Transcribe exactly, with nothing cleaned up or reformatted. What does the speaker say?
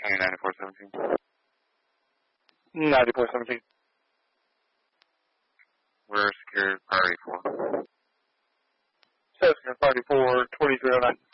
Cessna ninety-four seventeen. ninety-four seventeen. We're secured priority four. Cessna party four, twenty-three oh nine.